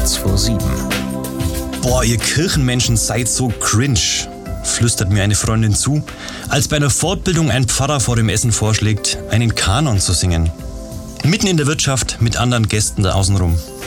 27. Boah, ihr Kirchenmenschen seid so cringe, flüstert mir eine Freundin zu, als bei einer Fortbildung ein Pfarrer vor dem Essen vorschlägt, einen Kanon zu singen. Mitten in der Wirtschaft mit anderen Gästen da außenrum.